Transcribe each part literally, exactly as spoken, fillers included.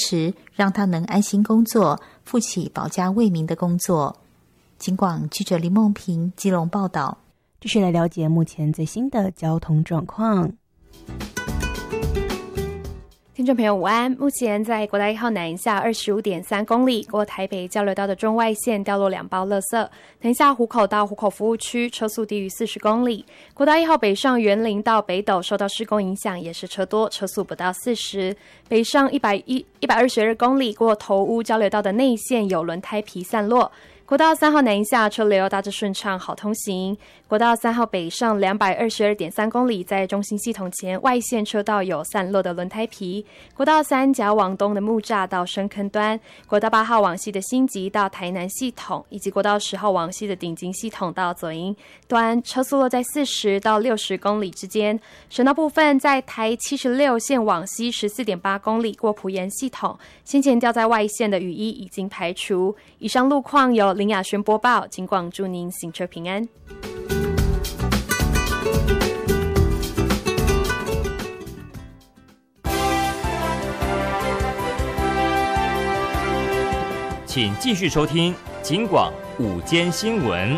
持，让他能安心工作，负起保家卫民的工作。警广记者林梦平基隆报道。 继续来了解目前最新的交通状况。 听众朋友午安，目前在国道一号南下二十五点三公里过台北交流道的中外线掉落两包垃圾，南下湖口到湖口服务区车速低于四十公里。国道一号北上园林到北斗受到施工影响，也是车多，车速不到四十。北上一百一一百二十二公里过头屋交流道的内线有轮胎皮散落。国道三号南下车流大致顺畅，好通行。国道三号北上两百二十二点三公里，在中心系统前外线车道有散落的轮胎皮。国道三甲往东的木栅到深坑端，国道八号往西的新集到台南系统，以及国道十号往西的顶金系统到左营端，车速落在四十到六十公里之间。省道部分，在台七十六线往西十四点八公里过埔盐系统，先前掉在外线的雨衣已经排除。以上路况由林雅轩播报，警广祝您行车平安。 请继续收听警广午间新闻。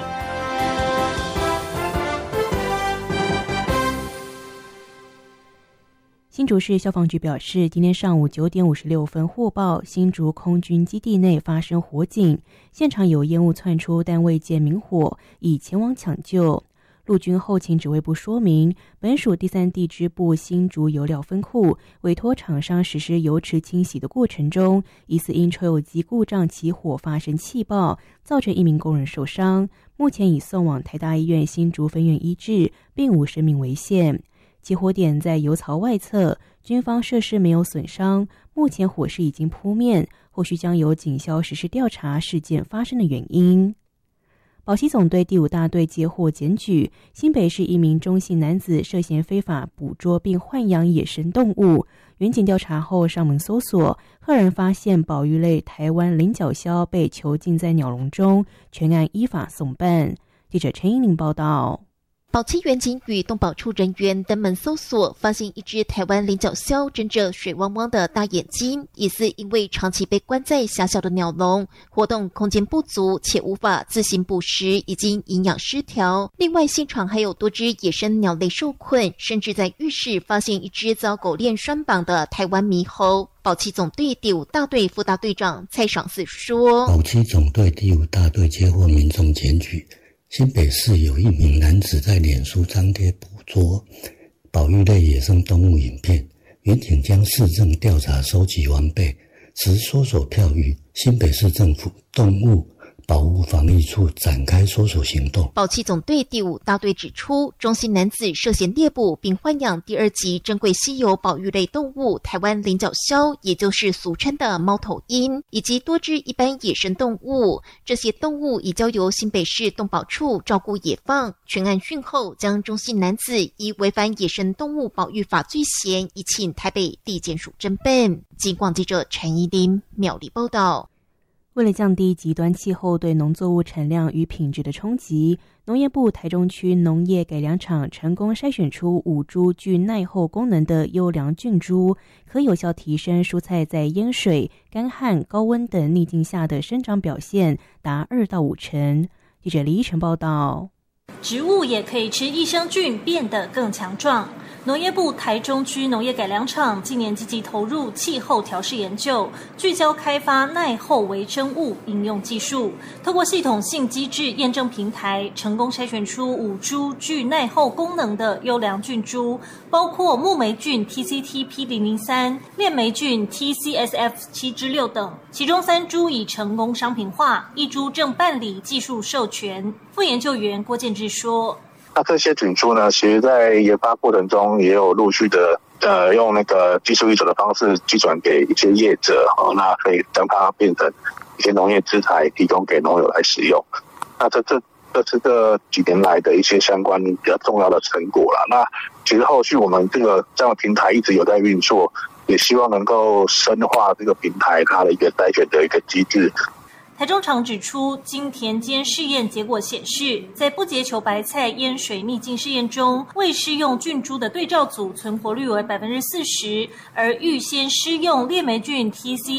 新竹市消防局表示，今天上午九点五十六分获报，新竹空军基地内发生火警，现场有烟雾窜出，但未见明火，已前往抢救。陆军后勤指挥部说明，本属第三地支部新竹油料分库委托厂商实施油池清洗的过程中，疑似因抽油机故障起火发生气爆，造成一名工人受伤，目前已送往台大医院新竹分院医治，并无生命危险。起火点在油槽外侧，军方设施没有损伤，目前火势已经扑灭，后续将由警消实施调查事件发生的原因。保溪总队第五大队接获检举，新北市一名中性男子涉嫌非法捕捉并豢养野生动物，员警调查后上门搜索，赫然发现保育类台湾菱角鸮被囚禁在鸟笼中，全案依法送办。记者陈英玲报道。 保七员警与动保处人员登门搜索，发现一只台湾菱角鸮睁着水汪汪的大眼睛，疑似因为长期被关在狭小的鸟笼，活动空间不足且无法自行捕食，已经营养失调。另外，现场还有多只野生鸟类受困，甚至在浴室发现一只遭狗链拴绑的台湾猕猴。保七总队第五大队副大队长蔡赏四说： 保七总队第五大队接获民众检举，新北市有一名男子在脸书张贴捕捉保育类野生动物影片，员警将市政调查收集完备，持搜索票与新北市政府动物保护防疫处展开搜索行动。 保七总队第五大队指出，中性男子涉嫌猎捕并豢养第二级珍贵稀有保育类动物台湾菱角鸮，也就是俗称的猫头鹰，以及多只一般野生动物。这些动物已交由新北市动保处照顾野放。全案讯后，将中性男子以违反野生动物保育法罪嫌移请台北地检署侦办。警广记者陈怡琳苗栗报道。 为了降低极端气候对农作物产量与品质的冲击，农业部台中区农业改良场成功筛选出五株具耐候功能的优良菌株，可有效提升蔬菜在淹水、干旱、高温等逆境下的生长表现达二到五成。记者李依晨报道。 植物也可以吃益生菌，变得更强壮。农业部台中区农业改良场今年积极投入气候调试研究，聚焦开发耐候微生物应用技术，透过系统性机制验证平台，成功筛选出五株具耐候功能的优良菌株，包括木霉菌 T C T P 零零三、链霉菌 T C S F 七之六等，其中三株已成功商品化，一株正办理技术授权。副研究员郭建志说： 那这些菌株呢，其实在研发过程中也有陆续的呃用那个技术移转的方式寄转给一些业者，哦，那可以将它变成一些农业资材提供给农友来使用。那这这这是这几年来的一些相关比较重要的成果啦。那其实后续我们这个这样的平台一直有在运作，也希望能够深化这个平台它的一个筛选的一个机制。 台中厂指出，经田间试验结果显示，在不结球白菜淹水逆境试验中，未施用菌株的对照组存活率为百分之四十，而预先施用链霉菌 T C